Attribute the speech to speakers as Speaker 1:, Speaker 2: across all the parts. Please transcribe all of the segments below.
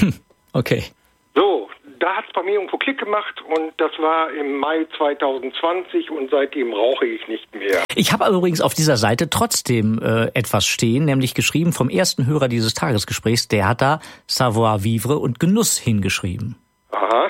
Speaker 1: Okay.
Speaker 2: So, da hat es bei mir irgendwo Klick gemacht und das war im Mai 2020 und seitdem rauche ich nicht mehr.
Speaker 1: Ich habe übrigens auf dieser Seite trotzdem etwas stehen, nämlich geschrieben vom ersten Hörer dieses Tagesgesprächs, der hat da Savoir-vivre und Genuss hingeschrieben.
Speaker 2: Aha.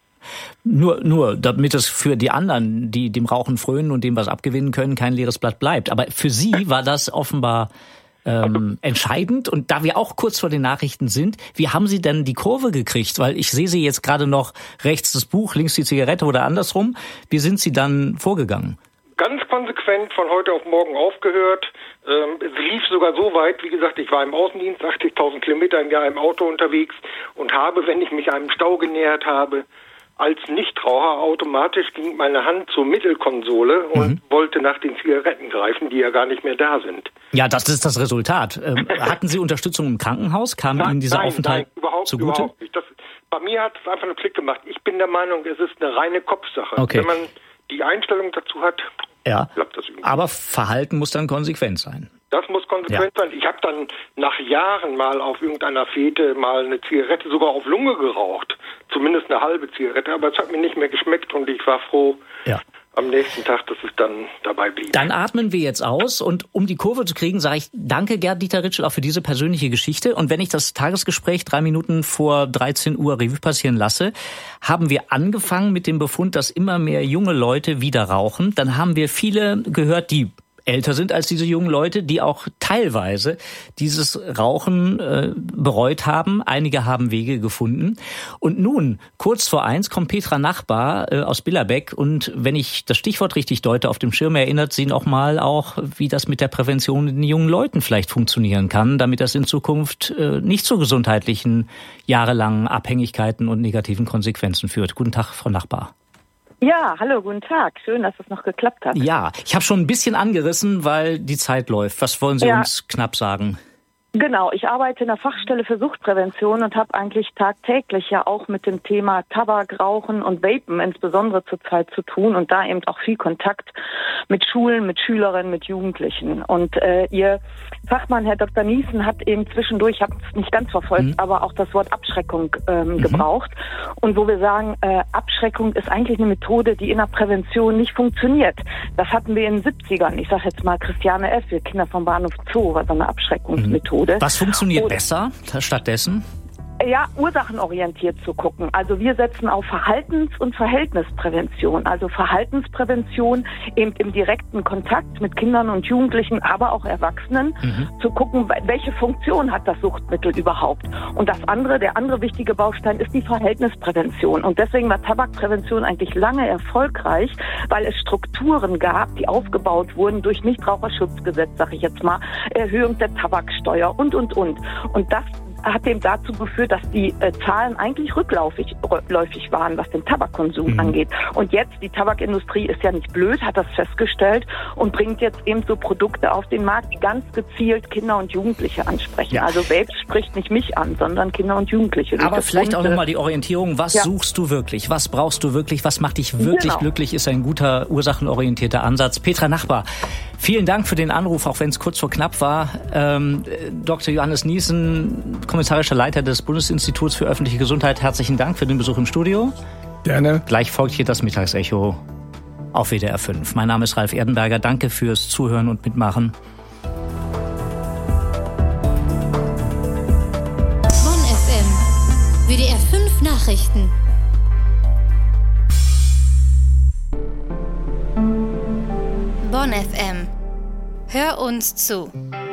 Speaker 1: Nur, damit es für die anderen, die dem Rauchen frönen und dem was abgewinnen können, kein leeres Blatt bleibt. Aber für Sie war das offenbar entscheidend. Und da wir auch kurz vor den Nachrichten sind, wie haben Sie denn die Kurve gekriegt? Weil ich sehe Sie jetzt gerade noch rechts das Buch, links die Zigarette oder andersrum. Wie sind Sie dann vorgegangen?
Speaker 2: Ganz konsequent von heute auf morgen aufgehört. Es lief sogar so weit, wie gesagt, ich war im Außendienst, 80.000 Kilometer im Jahr im Auto unterwegs und habe, wenn ich mich einem Stau genähert habe, als Nichtraucher automatisch ging meine Hand zur Mittelkonsole und wollte nach den Zigaretten greifen, die ja gar nicht mehr da sind.
Speaker 1: Ja, das ist das Resultat. Hatten Sie Unterstützung im Krankenhaus? Kam Ihnen dieser Aufenthalt zugute?
Speaker 2: Überhaupt nicht. Bei mir hat es einfach einen Klick gemacht. Ich bin der Meinung, es ist eine reine Kopfsache.
Speaker 1: Okay.
Speaker 2: Wenn man die Einstellung dazu hat, klappt das irgendwie.
Speaker 1: Aber Verhalten muss dann konsequent sein.
Speaker 2: Das muss konsequent sein. Ich habe dann nach Jahren mal auf irgendeiner Fete mal eine Zigarette sogar auf Lunge geraucht. Zumindest eine halbe Zigarette. Aber es hat mir nicht mehr geschmeckt und ich war froh am nächsten Tag, dass es dann dabei blieb.
Speaker 1: Dann atmen wir jetzt aus und um die Kurve zu kriegen, sage ich danke Gerd-Dieter Ritschl auch für diese persönliche Geschichte. Und wenn ich das Tagesgespräch 3 Minuten vor 13 Uhr Revue passieren lasse, haben wir angefangen mit dem Befund, dass immer mehr junge Leute wieder rauchen. Dann haben wir viele gehört, die älter sind als diese jungen Leute, die auch teilweise dieses Rauchen bereut haben. Einige haben Wege gefunden. Und nun, kurz vor 1, kommt Petra Nachbar aus Billerbeck. Und wenn ich das Stichwort richtig deute, auf dem Schirm erinnert sie noch mal auch, wie das mit der Prävention in den jungen Leuten vielleicht funktionieren kann, damit das in Zukunft nicht zu gesundheitlichen, jahrelangen Abhängigkeiten und negativen Konsequenzen führt. Guten Tag, Frau Nachbar.
Speaker 3: Ja, hallo, guten Tag. Schön, dass es noch geklappt hat.
Speaker 1: Ja, ich habe schon ein bisschen angerissen, weil die Zeit läuft. Was wollen Sie uns knapp sagen?
Speaker 3: Genau, ich arbeite in der Fachstelle für Suchtprävention und habe eigentlich tagtäglich ja auch mit dem Thema Tabak, Rauchen und Vapen insbesondere zurzeit zu tun und da eben auch viel Kontakt mit Schulen, mit Schülerinnen, mit Jugendlichen. Und Ihr Fachmann, Herr Dr. Niesen, hat eben zwischendurch, ich habe es nicht ganz verfolgt, aber auch das Wort Abschreckung gebraucht. Und wo wir sagen, Abschreckung ist eigentlich eine Methode, die in der Prävention nicht funktioniert. Das hatten wir in den 70ern. Ich sage jetzt mal Christiane F., wir Kinder vom Bahnhof Zoo, war so eine Abschreckungsmethode.
Speaker 1: Was funktioniert besser stattdessen?
Speaker 3: Ja, ursachenorientiert zu gucken. Also wir setzen auf Verhaltens- und Verhältnisprävention. Also Verhaltensprävention eben im direkten Kontakt mit Kindern und Jugendlichen, aber auch Erwachsenen, zu gucken, welche Funktion hat das Suchtmittel überhaupt. Und das andere, der andere wichtige Baustein ist die Verhältnisprävention. Und deswegen war Tabakprävention eigentlich lange erfolgreich, weil es Strukturen gab, die aufgebaut wurden durch Nichtraucherschutzgesetz, sage ich jetzt mal, Erhöhung der Tabaksteuer und. Und das hat dem dazu geführt, dass die Zahlen eigentlich rückläufig waren, was den Tabakkonsum angeht. Und jetzt, die Tabakindustrie ist ja nicht blöd, hat das festgestellt und bringt jetzt eben so Produkte auf den Markt, die ganz gezielt Kinder und Jugendliche ansprechen. Ja. Also Vape spricht nicht mich an, sondern Kinder und Jugendliche.
Speaker 1: Aber vielleicht auch nochmal die Orientierung, was suchst du wirklich? Was brauchst du wirklich? Was macht dich wirklich glücklich? Ist ein guter, ursachenorientierter Ansatz. Petra Nachbar, vielen Dank für den Anruf, auch wenn es kurz vor knapp war. Dr. Johannes Niesen, kommissarischer Leiter des Bundesinstituts für öffentliche Gesundheit, herzlichen Dank für den Besuch im Studio.
Speaker 4: Gerne.
Speaker 1: Gleich folgt hier das Mittagsecho auf WDR 5. Mein Name ist Ralf Erdenberger. Danke fürs Zuhören und Mitmachen.
Speaker 5: Bonn FM. WDR 5 Nachrichten. Bonn FM. Hör uns zu.